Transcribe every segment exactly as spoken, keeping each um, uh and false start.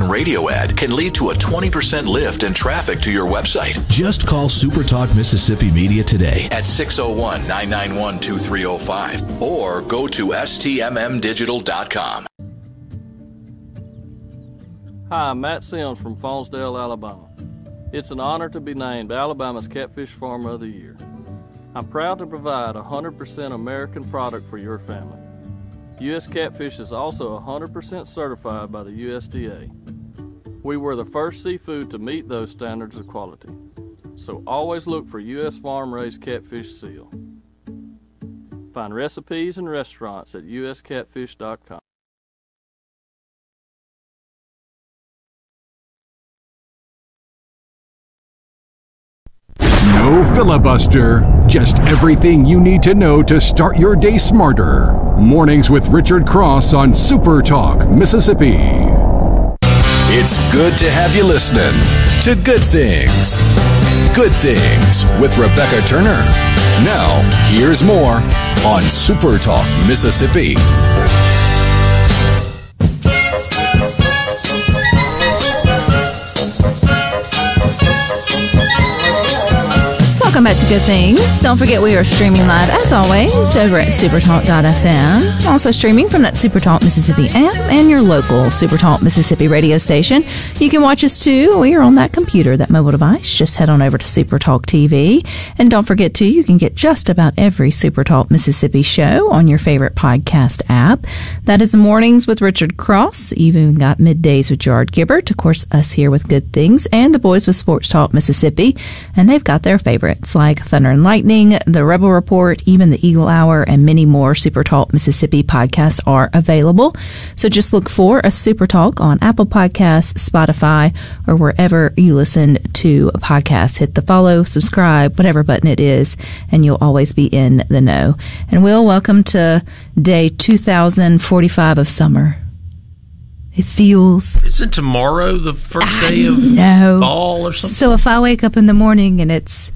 written radio ad can lead to a twenty percent lift in traffic to your website. Just call SuperTalk Mississippi Media today at six oh one, nine nine one, two three oh five or go to S T M M digital dot com. Hi, I'm Matt Sims from Faunsdale, Alabama. It's an honor to be named Alabama's Catfish Farmer of the Year. I'm proud to provide a one hundred percent American product for your family. U S Catfish is also one hundred percent certified by the U S D A. We were the first seafood to meet those standards of quality. So always look for U S farm-raised catfish seal. Find recipes and restaurants at U S catfish dot com. No filibuster, just everything you need to know to start your day smarter. Mornings with Richard Cross on Super Talk, Mississippi. It's good to have you listening to Good Things. Good Things with Rebecca Turner. Now, here's more on Super Talk, Mississippi. Welcome back to Good Things. Don't forget we are streaming live, as always, over at supertalk dot f m. Also streaming from that Supertalk Mississippi app and your local Supertalk Mississippi radio station. You can watch us, too. We are on that computer, that mobile device. Just head on over to Supertalk T V. And don't forget, too, you can get just about every Supertalk Mississippi show on your favorite podcast app. That is Mornings with Richard Cross. You've even got Middays with Gerard Gibbert. Of course, us here with Good Things. And the boys with Sports Talk Mississippi. And they've got their favorites like Thunder and Lightning, The Rebel Report, even the Eagle Hour, and many more Super Talk Mississippi podcasts are available. So just look for a Super Talk on Apple Podcasts, Spotify, or wherever you listen to a podcast. Hit the follow, subscribe, whatever button it is, and you'll always be in the know. And Will, welcome to day two thousand forty-five of summer. It feels... Isn't tomorrow the first I day of know. fall or something? So if I wake up in the morning and it's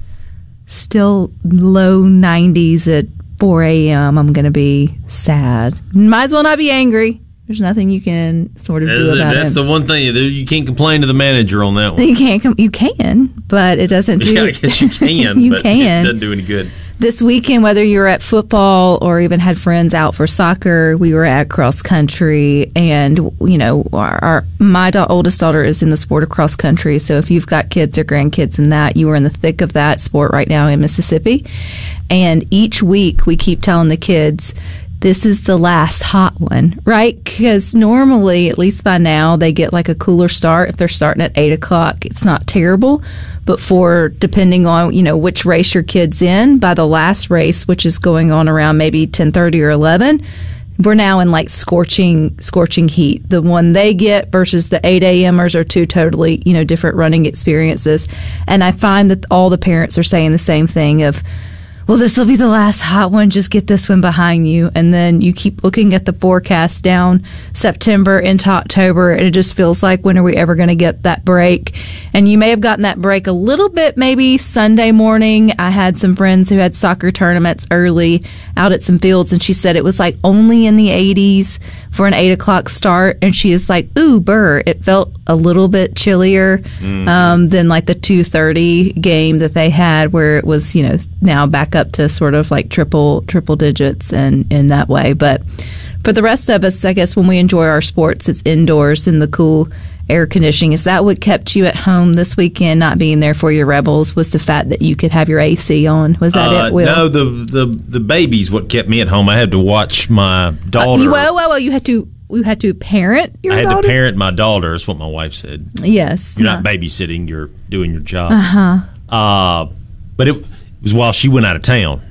still low nineties at four a.m., I'm going to be sad. Might as well not be angry. There's nothing you can sort of That's do about it. it. That's the one thing. You can't complain to the manager on that one. You can't. Com- you can, but it doesn't do... Yeah, I guess you can, you but can. it doesn't do any good. This weekend, whether you were at football or even had friends out for soccer, we were at cross country, and you know, our, our my da- oldest daughter is in the sport of cross country. So if you've got kids or grandkids in that, you are in the thick of that sport right now in Mississippi. And each week, we keep telling the kids, this is the last hot one, right? Because normally, at least by now, they get like a cooler start. If they're starting at eight o'clock, it's not terrible. But for, depending on, you know, which race your kid's in, by the last race, which is going on around maybe ten thirty or eleven, we're now in like scorching, scorching heat. The one they get versus the eight a.m.ers are two totally, you know, different running experiences. And I find that all the parents are saying the same thing of, well, this will be the last hot one. Just get this one behind you. And then you keep looking at the forecast down September into October, and it just feels like, when are we ever going to get that break? And you may have gotten that break a little bit maybe Sunday morning. I had some friends who had soccer tournaments early out at some fields, and she said it was like only in the eighties for an eight o'clock start. And she is like, ooh, burr. It felt a little bit chillier mm-hmm. um, than like the two thirty game that they had, where it was, you know, now back up up to sort of like triple triple digits and in that way. But for the rest of us, I guess when we enjoy our sports, it's indoors in the cool air conditioning. Is that what kept you at home this weekend, not being there for your Rebels, was the fact that you could have your A C on? Was that uh, it, Will? No, the, the the baby's what kept me at home. I had to watch my daughter. Uh, well, well, well, you had to you had to parent your daughter? I had daughter? to parent my daughter, is what my wife said. Yes. You're not babysitting, you're doing your job. Uh-huh. Uh, but it It was while she went out of town,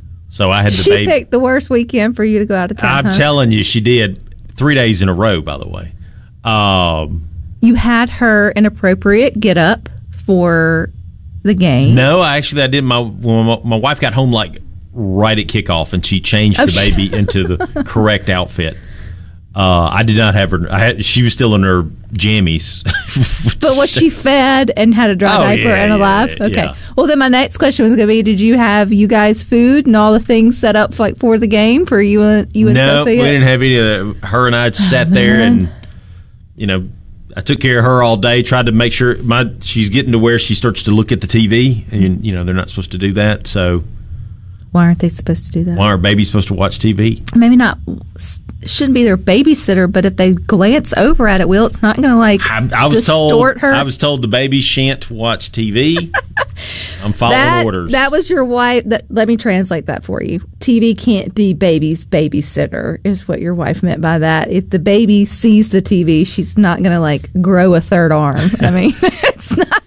so I had the she baby. She picked the worst weekend for you to go out of town. I'm huh? telling you, she did. Three days in a row, by the way. Um, you had her an appropriate get up for the game. No, actually, I did. My when my, my wife got home like right at kickoff, and she changed oh, the baby into the correct outfit. Uh, I did not have her. I had, she was still in her jammies. But was she fed and had a dry oh, diaper yeah, and alive? Yeah, okay. Yeah. Well, then my next question was going to be: did you have you guys food and all the things set up for, like for the game for you and you and no, Sophia? No, we didn't have any of that. Her and I sat oh, there, and you know, I took care of her all day. Tried to make sure my she's getting to where she starts to look at the T V, and you know they're not supposed to do that. So why aren't they supposed to do that? Why aren't babies supposed to watch T V? Maybe not. Shouldn't be their babysitter, but if they glance over at it, Will, it's not going to like I, I was distort told, her. I was told the baby shan't watch T V. I'm following that, orders. That was your wife. That, let me translate that for you. T V can't be baby's babysitter, is what your wife meant by that. If the baby sees the T V, she's not going to like grow a third arm. I mean, it's not.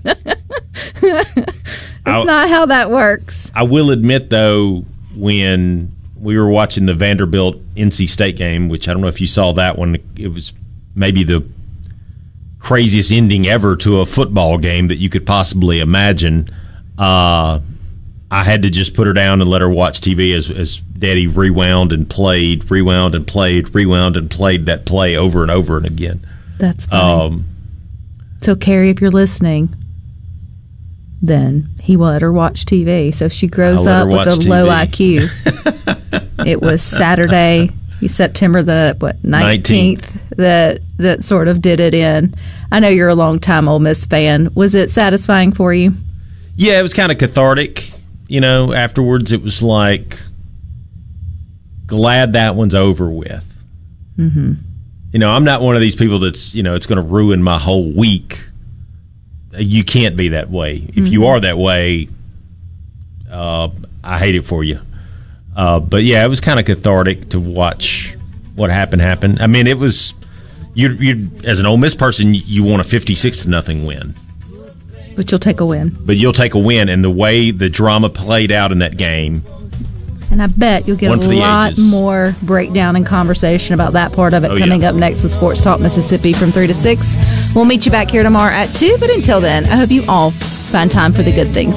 it's I, not how that works. I will admit, though, when we were watching the Vanderbilt N C State game, which I don't know if you saw that one. It was maybe the craziest ending ever to a football game that you could possibly imagine. Uh, I had to just put her down and let her watch T V as, as Daddy rewound and played, rewound and played, rewound and played that play over and over and again. That's funny. Um, so, Carrie, if you're listening, then he will let her watch T V. So if she grows up with a T V. Low I Q, it was Saturday, September the what nineteenth that that sort of did it in. I know you're a long time Ole Miss fan. Was it satisfying for you? Yeah, it was kind of cathartic. You know, afterwards it was like glad that one's over with. Mm-hmm. You know, I'm not one of these people that's you know it's going to ruin my whole week. You can't be that way. If mm-hmm. you are that way, uh, I hate it for you. Uh, but yeah, it was kind of cathartic to watch what happened happen. I mean, it was you. You as an Ole Miss person, you want a fifty-six to nothing win, but you'll take a win. But you'll take a win, and the way the drama played out in that game. And I bet you'll get a lot ages. more breakdown and conversation about that part of it oh, coming yeah. up next with Sports Talk Mississippi from three to six. We'll meet you back here tomorrow at two, but until then, I hope you all find time for the good things.